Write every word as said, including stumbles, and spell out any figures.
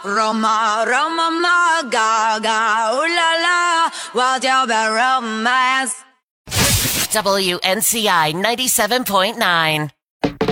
Roma, Roma, ma, gaga, ooh la la, what's your bad romance? W N C I ninety-seven point nine.